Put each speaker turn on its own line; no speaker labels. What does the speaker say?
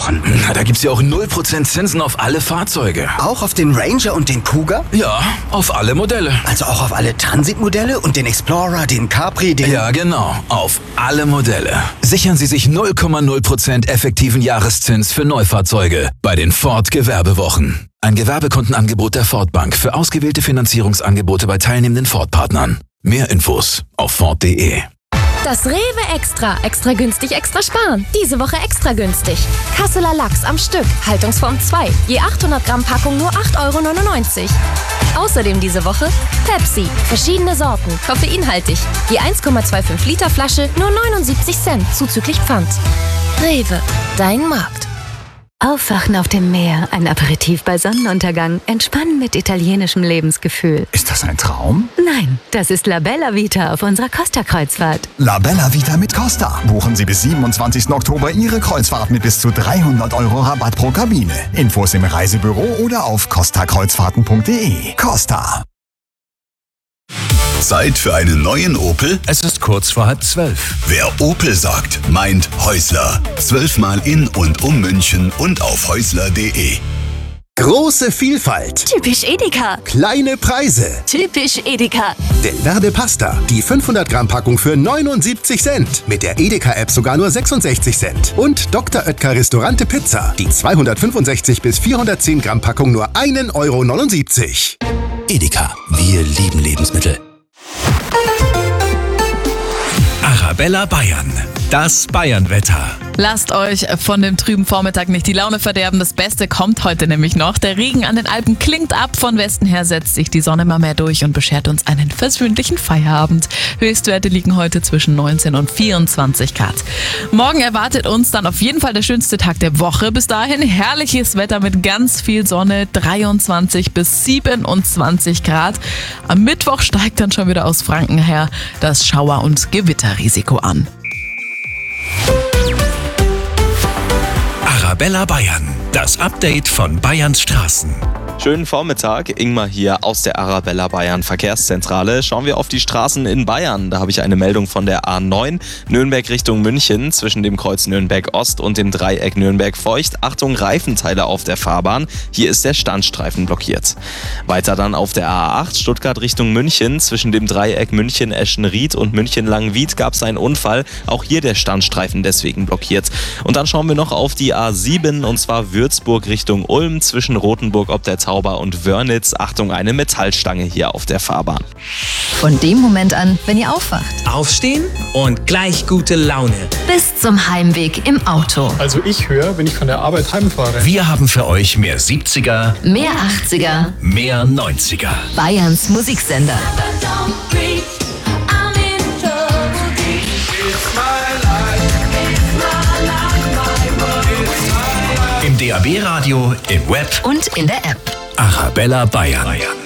Wochen.
Na, da gibt's ja auch 0% Zinsen auf alle Fahrzeuge.
Auch auf den Ranger und den Cougar?
Ja, auf alle Modelle.
Also auch auf alle Transit-Modelle und den Explorer, den Capri, den...
Ja, genau. Auf alle Modelle. Sichern Sie sich 0,0% effektiven Jahreszins für Neufahrzeuge bei den Ford Gewerbewochen. Ein Gewerbekundenangebot der Ford-Bank für ausgewählte Finanzierungsangebote bei teilnehmenden Ford-Partnern. Mehr Infos auf Ford.de.
Das Rewe Extra. Extra günstig, extra sparen. Diese Woche extra günstig. Kasseler Lachs am Stück. Haltungsform 2. Je 800 Gramm Packung nur 8,99 €. Außerdem diese Woche Pepsi. Verschiedene Sorten. Koffeinhaltig. Je 1,25 Liter Flasche nur 79 Cent. Zuzüglich Pfand. Rewe. Dein Markt.
Aufwachen auf dem Meer, ein Aperitif bei Sonnenuntergang, entspannen mit italienischem Lebensgefühl.
Ist das ein Traum?
Nein, das ist La Bella Vita auf unserer Costa-Kreuzfahrt.
La Bella Vita mit Costa. Buchen Sie bis 27. Oktober Ihre Kreuzfahrt mit bis zu 300 € Rabatt pro Kabine. Infos im Reisebüro oder auf costakreuzfahrten.de. Costa.
Zeit für einen neuen Opel?
Es ist kurz vor 11:30.
Wer Opel sagt, meint Häusler. 12-mal in und um München und auf häusler.de.
Große Vielfalt.
Typisch Edeka.
Kleine Preise.
Typisch Edeka.
Delverde Pasta. Die 500 Gramm Packung für 79 Cent. Mit der Edeka-App sogar nur 66 Cent. Und Dr. Oetker Restaurante Pizza. Die 265 bis 410 Gramm Packung nur 1,79 €.
Edeka. Wir lieben Lebensmittel.
Arabella Bayern. Das Bayernwetter.
Lasst euch von dem trüben Vormittag nicht die Laune verderben. Das Beste kommt heute nämlich noch. Der Regen an den Alpen klingt ab. Von Westen her setzt sich die Sonne mal mehr durch und beschert uns einen versöhnlichen Feierabend. Höchstwerte liegen heute zwischen 19 und 24 Grad. Morgen erwartet uns dann auf jeden Fall der schönste Tag der Woche. Bis dahin herrliches Wetter mit ganz viel Sonne, 23 bis 27 Grad. Am Mittwoch steigt dann schon wieder aus Franken her das Schauer- und Gewitterrisiko an.
Arabella Bayern. Das Update von Bayerns Straßen.
Schönen Vormittag, Ingmar hier aus der Arabella Bayern Verkehrszentrale. Schauen wir auf die Straßen in Bayern. Da habe ich eine Meldung von der A9, Nürnberg Richtung München, zwischen dem Kreuz Nürnberg Ost und dem Dreieck Nürnberg Feucht. Achtung, Reifenteile auf der Fahrbahn. Hier ist der Standstreifen blockiert. Weiter dann auf der A8, Stuttgart Richtung München, zwischen dem Dreieck München-Eschenried und München-Langenwied gab es einen Unfall. Auch hier der Standstreifen deswegen blockiert. Und dann schauen wir noch auf die A7, und zwar Würzburg Richtung Ulm, zwischen Rothenburg ob der Tauber und Wörnitz. Achtung, eine Metallstange hier auf der Fahrbahn.
Von dem Moment an, wenn ihr aufwacht.
Aufstehen und gleich gute Laune.
Bis zum Heimweg im Auto.
Also ich höre, wenn ich von der Arbeit heimfahre.
Wir haben für euch mehr 70er,
mehr 80er,
mehr 90er.
Bayerns Musiksender.
Im DAB-Radio, im Web
und in der App.
Arabella Bayern.